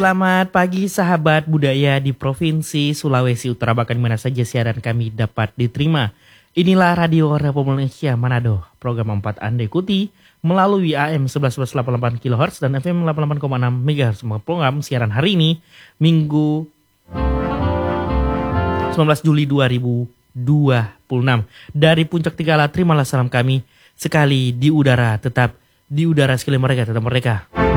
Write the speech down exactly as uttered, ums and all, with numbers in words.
Selamat pagi sahabat budaya di Provinsi Sulawesi Utara, bahkan mana saja siaran kami dapat diterima. Inilah Radio Republik Indonesia Manado, program empat Anda ikuti melalui A M sebelas ratus delapan puluh delapan kilohertz dan F M delapan puluh delapan koma enam megahertz. Semua program siaran hari ini, Minggu sembilan belas Juli dua ribu dua puluh enam. Dari Puncak Tigala, terimalah salam kami sekali di udara, tetap di udara sekali mereka, tetap mereka.